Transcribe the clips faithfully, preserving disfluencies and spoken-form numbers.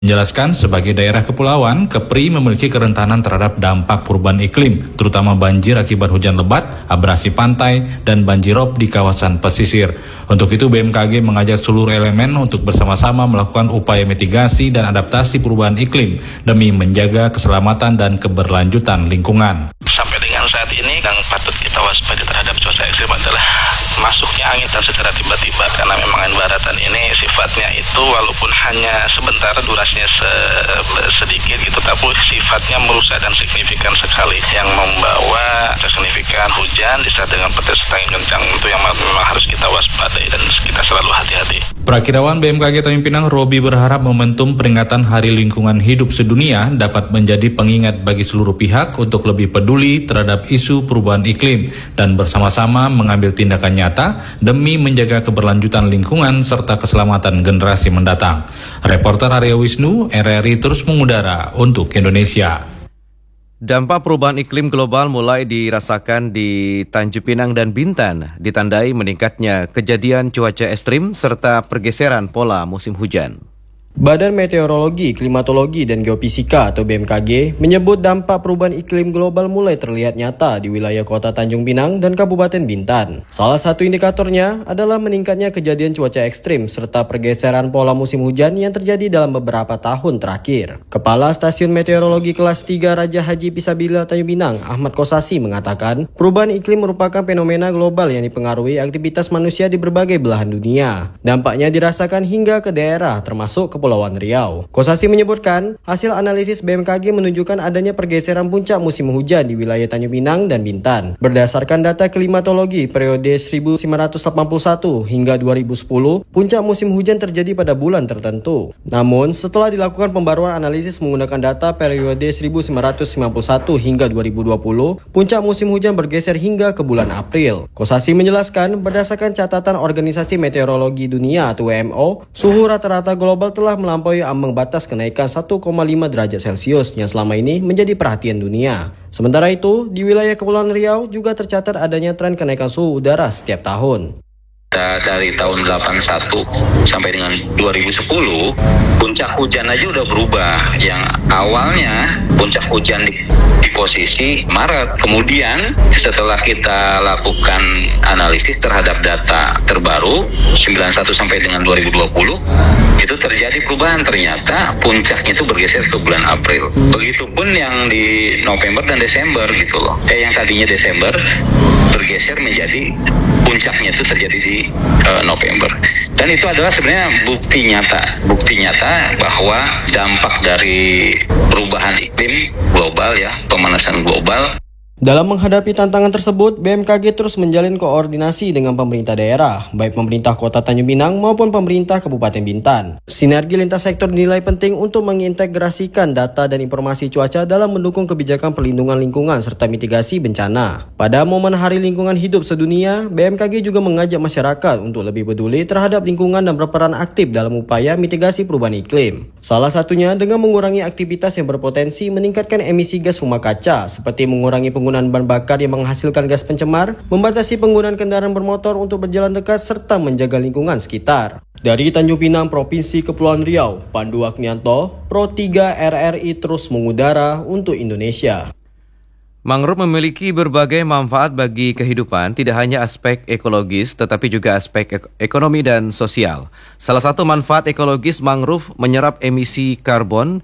Menjelaskan sebagai daerah kepulauan, Kepri memiliki kerentanan terhadap dampak perubahan iklim, terutama banjir akibat hujan lebat, abrasi pantai, dan banjirop di kawasan pesisir. Untuk itu B M K G mengajak seluruh elemen untuk bersama-sama melakukan upaya mitigasi dan adaptasi perubahan iklim demi menjaga keselamatan dan keberlanjutan lingkungan. Sampai dengan saat ini yang patut kita waspada terhadap cuaca ekstrim adalah masuknya angin dan secara tiba-tiba, karena memang angin baratan ini sifatnya itu walaupun hanya sebentar durasinya se sedikit gitu, tapi sifatnya merusak dan signifikan sekali yang membawa signifikan hujan disertai dengan petir angin kencang. Itu yang memang harus kita waspadai dan kita selalu hati-hati. Prakirawan B M K G Tanjung Pinang Robi berharap momentum peringatan Hari Lingkungan Hidup Sedunia dapat menjadi pengingat bagi seluruh pihak untuk lebih peduli terhadap isu perubahan iklim dan bersama-sama mengambil tindakan nyata demi menjaga keberlanjutan lingkungan serta keselamatan generasi mendatang. Reporter Arya Wisnu, R R I terus mengudara untuk Indonesia. Dampak perubahan iklim global mulai dirasakan di Tanjung Pinang dan Bintan, ditandai meningkatnya kejadian cuaca ekstrim serta pergeseran pola musim hujan. Badan Meteorologi, Klimatologi, dan Geofisika atau B M K G menyebut dampak perubahan iklim global mulai terlihat nyata di wilayah kota Tanjung Pinang dan Kabupaten Bintan. Salah satu indikatornya adalah meningkatnya kejadian cuaca ekstrim serta pergeseran pola musim hujan yang terjadi dalam beberapa tahun terakhir. Kepala Stasiun Meteorologi Kelas tiga Raja Haji Pisabila Tanjung Pinang, Ahmad Kosasi, mengatakan perubahan iklim merupakan fenomena global yang dipengaruhi aktivitas manusia di berbagai belahan dunia. Dampaknya dirasakan hingga ke daerah termasuk Kepulauan Riau. Kosasi menyebutkan, hasil analisis B M K G menunjukkan adanya pergeseran puncak musim hujan di wilayah Tanjung Pinang dan Bintan. Berdasarkan data klimatologi periode seribu sembilan ratus delapan puluh satu hingga dua ribu sepuluh, puncak musim hujan terjadi pada bulan tertentu. Namun, setelah dilakukan pembaruan analisis menggunakan data periode seribu sembilan ratus sembilan puluh satu hingga dua ribu dua puluh, puncak musim hujan bergeser hingga ke bulan April. Kosasi menjelaskan, berdasarkan catatan Organisasi Meteorologi Dunia atau W M O, suhu rata-rata global telah melampaui ambang batas kenaikan satu koma lima derajat Celcius yang selama ini menjadi perhatian dunia. Sementara itu, di wilayah Kepulauan Riau juga tercatat adanya tren kenaikan suhu udara setiap tahun. Dari tahun delapan puluh satu sampai dengan dua ribu sepuluh, puncak hujan aja udah berubah. Yang awalnya puncak hujan di, di posisi Maret. Kemudian setelah kita lakukan analisis terhadap data terbaru sembilan puluh satu sampai dengan dua ribu dua puluh, itu terjadi perubahan. Ternyata puncaknya itu bergeser ke bulan April. Begitupun yang di November dan Desember gitu loh. Eh, yang tadinya Desember bergeser menjadi puncaknya itu terjadi di uh, November. Dan itu adalah sebenarnya bukti nyata, bukti nyata bahwa dampak dari perubahan iklim global ya, pemanasan global. Dalam menghadapi tantangan tersebut, B M K G terus menjalin koordinasi dengan pemerintah daerah, baik pemerintah kota Tanjung Pinang maupun pemerintah Kabupaten Bintan. Sinergi lintas sektor dinilai penting untuk mengintegrasikan data dan informasi cuaca dalam mendukung kebijakan perlindungan lingkungan serta mitigasi bencana. Pada momen Hari Lingkungan Hidup Sedunia, B M K G juga mengajak masyarakat untuk lebih peduli terhadap lingkungan dan berperan aktif dalam upaya mitigasi perubahan iklim. Salah satunya dengan mengurangi aktivitas yang berpotensi meningkatkan emisi gas rumah kaca, seperti mengurangi penggunaan penggunaan bahan bakar yang menghasilkan gas pencemar, membatasi penggunaan kendaraan bermotor untuk berjalan dekat, serta menjaga lingkungan sekitar. Dari Tanjung Pinang, Provinsi Kepulauan Riau, Pandu Agnianto, Pro tiga R R I terus mengudara untuk Indonesia. Mangrove memiliki berbagai manfaat bagi kehidupan, tidak hanya aspek ekologis, tetapi juga aspek ek- ekonomi dan sosial. Salah satu manfaat ekologis mangrove menyerap emisi karbon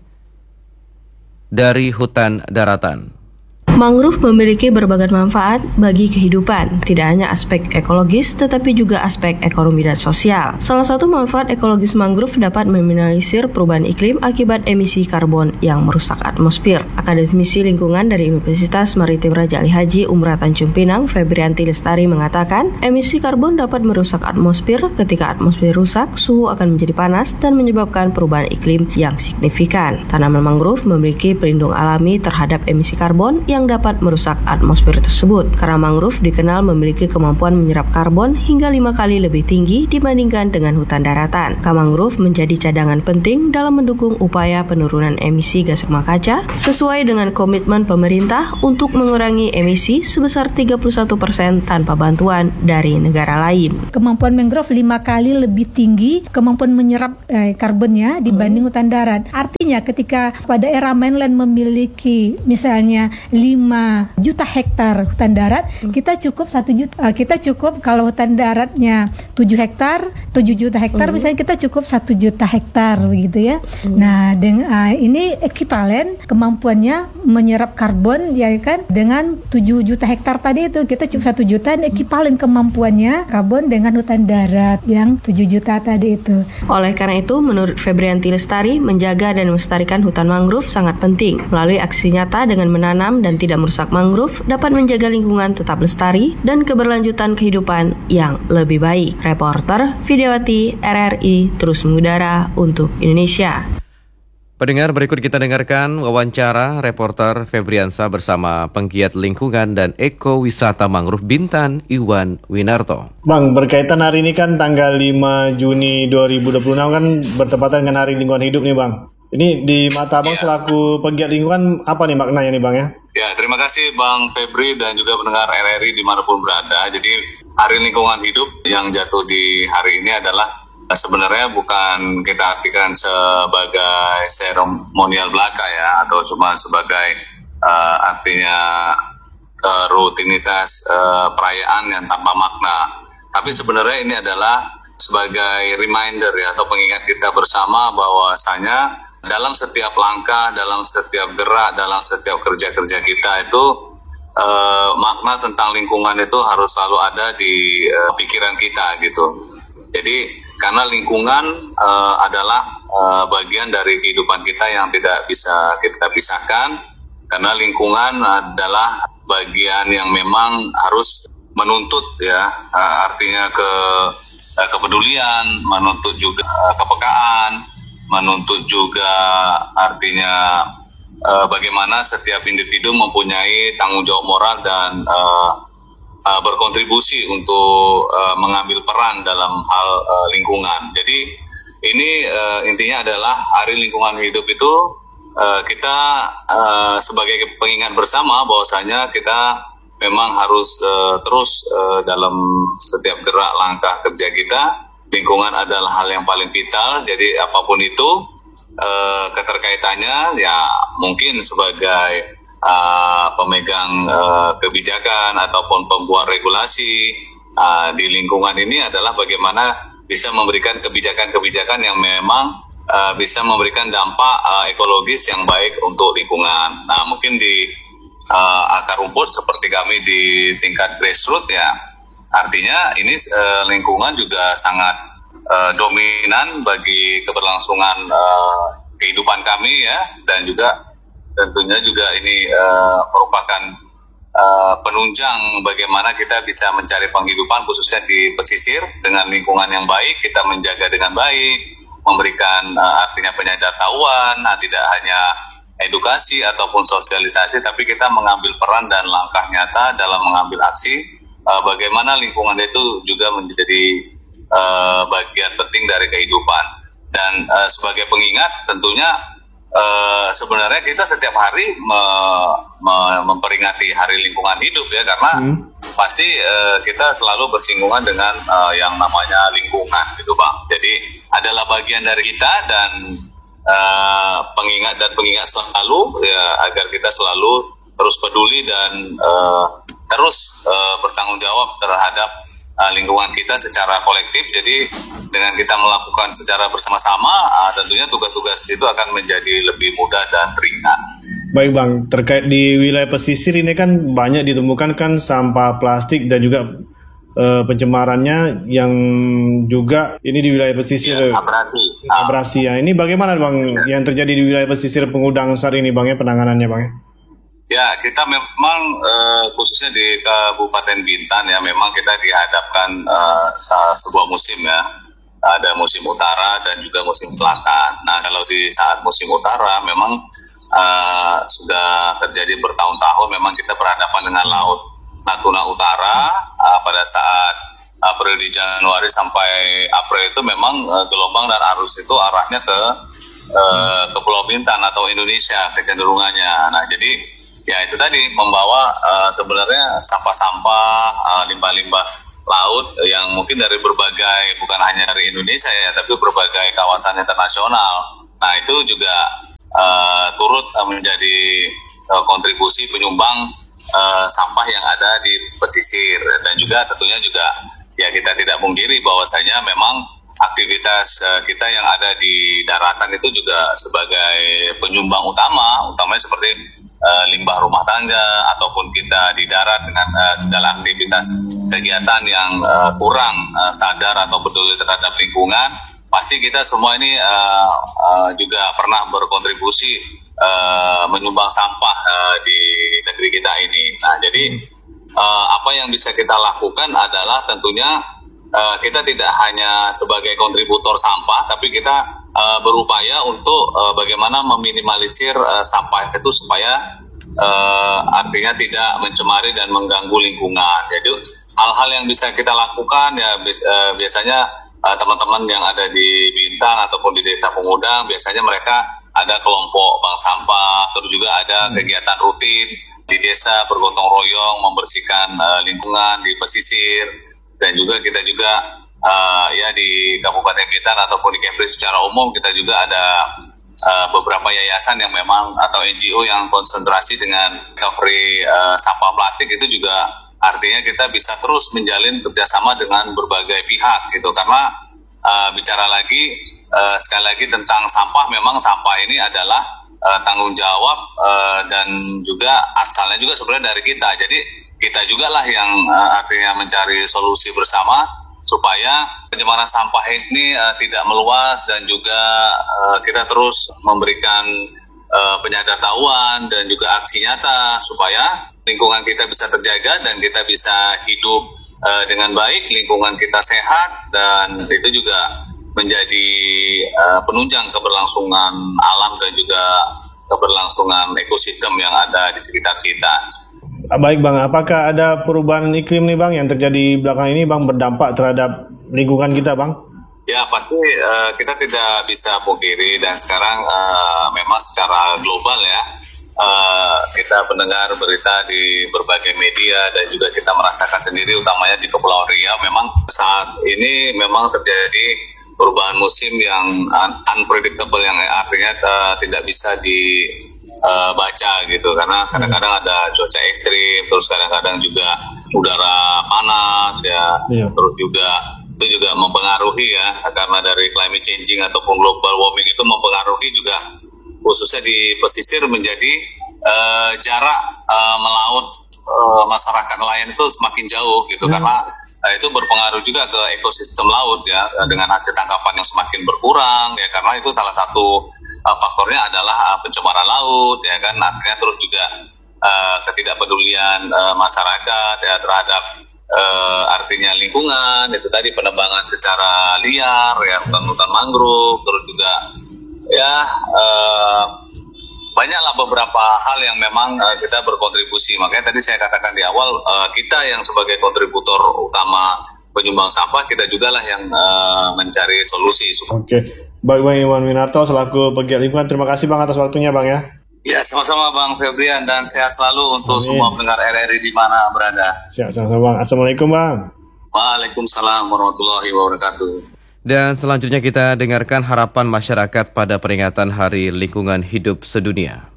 dari hutan daratan. Mangrove memiliki berbagai manfaat bagi kehidupan, tidak hanya aspek ekologis tetapi juga aspek ekonomi dan sosial. Salah satu manfaat ekologis mangrove dapat meminimalisir perubahan iklim akibat emisi karbon yang merusak atmosfer. Akademisi lingkungan dari Universitas Maritim Raja Ali Haji Umrah Tanjung Pinang, Febrianti Lestari mengatakan, emisi karbon dapat merusak atmosfer. Ketika atmosfer rusak, suhu akan menjadi panas dan menyebabkan perubahan iklim yang signifikan. Tanaman mangrove memiliki pelindung alami terhadap emisi karbon yang yang dapat merusak atmosfer tersebut. Karena mangrove dikenal memiliki kemampuan menyerap karbon hingga lima kali lebih tinggi dibandingkan dengan hutan daratan. Mangrove menjadi cadangan penting dalam mendukung upaya penurunan emisi gas rumah kaca sesuai dengan komitmen pemerintah untuk mengurangi emisi sebesar tiga puluh satu persen tanpa bantuan dari negara lain. Kemampuan mangrove lima kali lebih tinggi kemampuan menyerap eh, karbonnya dibanding hmm. hutan darat. Artinya ketika pada era mainland memiliki misalnya lima juta hektar hutan darat, hmm. kita cukup satu juta. Uh, kita cukup kalau hutan daratnya tujuh hektar, tujuh juta hektar, hmm. misalnya kita cukup satu juta hektar begitu ya. Hmm. Nah, dengan uh, ini ekivalen kemampuannya menyerap karbon ya kan dengan tujuh juta hektar tadi itu kita cukup satu juta, ini ekivalen kemampuannya karbon dengan hutan darat yang tujuh juta tadi itu. Oleh karena itu, menurut Febrianti Lestari, menjaga dan melestarikan hutan mangrove sangat penting. Melalui aksi nyata dengan menanam dan tidak merusak mangrove dapat menjaga lingkungan tetap lestari dan keberlanjutan kehidupan yang lebih baik. Reporter Videowati R R I terus mengudara untuk Indonesia. Pendengar, berikut kita dengarkan wawancara reporter Febriansa bersama penggiat lingkungan dan ekowisata mangrove Bintan, Iwan Winarto. Bang, berkaitan hari ini kan tanggal lima Juni dua ribu dua puluh enam kan bertepatan dengan Hari Lingkungan Hidup nih Bang. Ini di mata Bang ya, selaku penggiat lingkungan apa nih maknanya nih Bang ya? Ya, terima kasih Bang Febri dan juga pendengar R R I dimanapun berada. Jadi Hari Lingkungan Hidup yang jatuh di hari ini adalah sebenarnya bukan kita artikan sebagai seremonial belaka ya, atau cuma sebagai uh, artinya uh, rutinitas uh, perayaan yang tanpa makna. Tapi sebenarnya ini adalah sebagai reminder ya, atau pengingat kita bersama bahwasanya dalam setiap langkah, dalam setiap gerak, dalam setiap kerja-kerja kita itu uh, makna tentang lingkungan itu harus selalu ada di uh, pikiran kita gitu. Jadi karena lingkungan uh, adalah uh, bagian dari kehidupan kita yang tidak bisa kita pisahkan, karena lingkungan adalah bagian yang memang harus menuntut ya, uh, artinya ke uh, kepedulian, menuntut juga uh, kepekaan, menuntut juga artinya uh, bagaimana setiap individu mempunyai tanggung jawab moral dan uh, Uh, berkontribusi untuk uh, mengambil peran dalam hal uh, lingkungan. Jadi ini uh, intinya adalah Hari Lingkungan Hidup itu uh, kita uh, sebagai pengingat bersama bahwasanya kita memang harus uh, terus uh, dalam setiap gerak langkah kerja kita, lingkungan adalah hal yang paling vital. Jadi apapun itu uh, keterkaitannya ya mungkin sebagai Uh, pemegang uh, kebijakan ataupun pembuat regulasi uh, di lingkungan ini adalah bagaimana bisa memberikan kebijakan-kebijakan yang memang uh, bisa memberikan dampak uh, ekologis yang baik untuk lingkungan. Nah, mungkin di uh, akar rumput seperti kami di tingkat grassroots ya, artinya ini uh, lingkungan juga sangat uh, dominan bagi keberlangsungan uh, kehidupan kami ya, dan juga tentunya juga ini uh, merupakan uh, penunjang bagaimana kita bisa mencari penghidupan khususnya di pesisir dengan lingkungan yang baik, kita menjaga dengan baik, memberikan uh, artinya penyadaran, nah, tidak hanya edukasi ataupun sosialisasi, tapi kita mengambil peran dan langkah nyata dalam mengambil aksi uh, bagaimana lingkungan itu juga menjadi uh, bagian penting dari kehidupan. Dan uh, sebagai pengingat tentunya Uh, sebenarnya kita setiap hari me, me, memperingati Hari Lingkungan Hidup ya, karena hmm. pasti uh, kita selalu bersinggungan dengan uh, yang namanya lingkungan gitu Bang. Jadi adalah bagian dari kita dan uh, pengingat dan pengingat selalu ya, agar kita selalu terus peduli dan uh, terus uh, bertanggung jawab terhadap uh, lingkungan kita secara kolektif. Jadi dengan kita melakukan secara bersama-sama, uh, tentunya tugas-tugas itu akan menjadi lebih mudah dan ringan. Baik Bang, terkait di wilayah pesisir ini kan banyak ditemukan kan sampah plastik dan juga uh, pencemarannya yang juga ini di wilayah pesisir ya, abrasi. Abrasi ya. Ini bagaimana Bang ya, yang terjadi di wilayah pesisir Pengudang saat ini Bang ya, penanganannya Bang ya? Ya, kita memang uh, khususnya di Kabupaten Bintan ya, memang kita dihadapkan uh, sebuah musim ya. Ada musim utara dan juga musim selatan. Nah, kalau di saat musim utara memang uh, sudah terjadi bertahun-tahun. Memang kita berhadapan dengan Laut Natuna Utara uh, pada saat uh, periode Januari sampai April itu memang uh, gelombang dan arus itu arahnya ke uh, ke Pulau Bintan atau Indonesia kecenderungannya. Nah, jadi ya itu tadi membawa uh, sebenarnya sampah-sampah, uh, limbah-limbah laut yang mungkin dari berbagai, bukan hanya dari Indonesia ya, tapi berbagai kawasan internasional. Nah, itu juga uh, turut uh, menjadi uh, kontribusi penyumbang uh, sampah yang ada di pesisir. Dan juga tentunya juga ya kita tidak pungkiri bahwasanya memang aktivitas uh, kita yang ada di daratan itu juga sebagai penyumbang utama, utamanya seperti Uh, limbah rumah tangga ataupun kita di darat dengan uh, segala aktivitas kegiatan yang uh, kurang uh, sadar atau peduli terhadap lingkungan, pasti kita semua ini uh, uh, juga pernah berkontribusi uh, menyumbang sampah uh, di negeri kita ini. Nah, jadi uh, apa yang bisa kita lakukan adalah tentunya uh, kita tidak hanya sebagai kontributor sampah, tapi kita Uh, berupaya untuk uh, bagaimana meminimalisir uh, sampah itu supaya uh, artinya tidak mencemari dan mengganggu lingkungan. Jadi hal-hal yang bisa kita lakukan ya bis, uh, biasanya uh, teman-teman yang ada di Bintan ataupun di Desa Pengudang, biasanya mereka ada kelompok bank sampah, terus juga ada kegiatan rutin di desa bergotong royong membersihkan uh, lingkungan di pesisir, dan juga kita juga Uh, ya di Kabupaten Bintan ataupun di Kepri secara umum kita juga ada uh, beberapa yayasan yang memang atau N G O yang konsentrasi dengan recovery uh, sampah plastik. Itu juga artinya kita bisa terus menjalin kerjasama dengan berbagai pihak gitu, karena uh, bicara lagi uh, sekali lagi tentang sampah, memang sampah ini adalah uh, tanggung jawab uh, dan juga asalnya juga sebenarnya dari kita. Jadi kita juga lah yang uh, artinya mencari solusi bersama supaya pencemaran sampah ini uh, tidak meluas, dan juga uh, kita terus memberikan uh, penyadaran dan juga aksi nyata supaya lingkungan kita bisa terjaga dan kita bisa hidup uh, dengan baik, lingkungan kita sehat, dan itu juga menjadi uh, penunjang keberlangsungan alam dan juga keberlangsungan ekosistem yang ada di sekitar kita. Baik Bang, apakah ada perubahan iklim nih Bang yang terjadi belakangan ini Bang berdampak terhadap lingkungan kita Bang? Ya pasti uh, kita tidak bisa pungkiri, dan sekarang uh, memang secara global ya uh, kita mendengar berita di berbagai media dan juga kita merasakan sendiri, utamanya di Kepulauan Riau. Memang saat ini memang terjadi perubahan musim yang un- unpredictable, yang artinya uh, tidak bisa di Uh, baca gitu, karena kadang-kadang ada cuaca ekstrim, terus kadang-kadang juga udara panas ya, yeah. Terus juga itu juga mempengaruhi ya, karena dari climate changing ataupun global warming itu mempengaruhi juga khususnya di pesisir menjadi uh, jarak uh, melaut uh, masyarakat nelayan itu semakin jauh gitu, yeah. Karena uh, itu berpengaruh juga ke ekosistem laut ya, dengan hasil tangkapan yang semakin berkurang ya, karena itu salah satu Uh, faktornya adalah uh, pencemaran laut ya kan, artinya terus juga uh, ketidakpedulian uh, masyarakat ya terhadap uh, artinya lingkungan, itu tadi penebangan secara liar ya, hutan-hutan mangrove, terus juga ya uh, banyaklah beberapa hal yang memang uh, kita berkontribusi. Makanya tadi saya katakan di awal, uh, kita yang sebagai kontributor utama penyumbang sampah, kita juga lah yang uh, mencari solusi. Oke. Okay. Baik Bang Iwan Winarto selaku pegiat lingkungan, terima kasih Bang atas waktunya Bang ya. Ya sama-sama Bang Febrian, dan sehat selalu untuk Amin. Semua pendengar R R I di mana berada. Siap, sama-sama Bang. Assalamualaikum Bang. Waalaikumsalam warahmatullahi wabarakatuh. Dan selanjutnya kita dengarkan harapan masyarakat pada peringatan Hari Lingkungan Hidup Sedunia.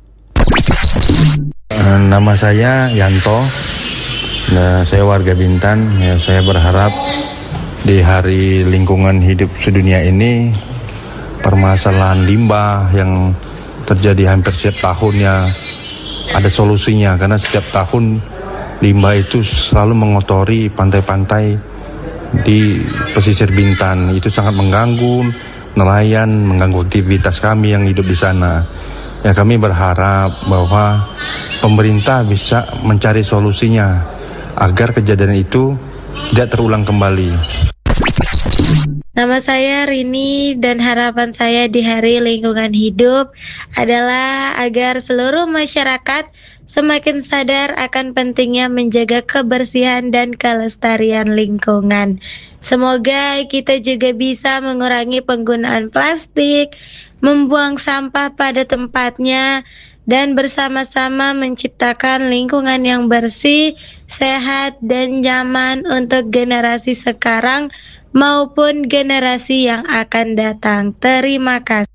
Nama saya Yanto, nah, saya warga Bintan. Ya, saya berharap di Hari Lingkungan Hidup Sedunia ini permasalahan limbah yang terjadi hampir setiap tahunnya ada solusinya, karena setiap tahun limbah itu selalu mengotori pantai-pantai di pesisir Bintan. Itu sangat mengganggu nelayan, mengganggu aktivitas kami yang hidup di sana. Ya, kami berharap bahwa pemerintah bisa mencari solusinya agar kejadian itu tidak terulang kembali. Nama saya Rini dan harapan saya di Hari Lingkungan Hidup adalah agar seluruh masyarakat semakin sadar akan pentingnya menjaga kebersihan dan kelestarian lingkungan. Semoga kita juga bisa mengurangi penggunaan plastik, membuang sampah pada tempatnya, dan bersama-sama menciptakan lingkungan yang bersih, sehat, dan nyaman untuk generasi sekarang maupun generasi yang akan datang. Terima kasih.